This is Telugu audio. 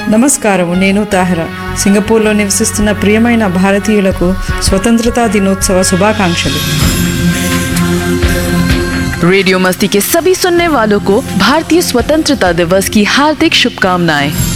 నమస్కారము, నేను తాహిరా. సింగపూర్లో నివసిస్తున్న ప్రియమైన భారతీయులకు స్వతంత్రతా దినోత్సవ శుభాకాంక్షలు. रेडियो मस्ती के सभी सुनने वालों को भारतीय स्वतंत्रता दिवस की हार्दिक शुभकामनाएं।